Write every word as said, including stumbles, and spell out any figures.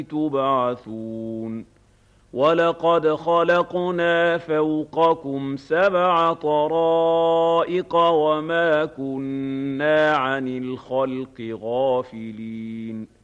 تُبْعَثُونَ وَلَقَدْ خَلَقْنَا فَوْقَكُمْ سَبْعَ طَرَائِقَ وَمَا كُنَّا عَنِ الْخَلْقِ غَافِلِينَ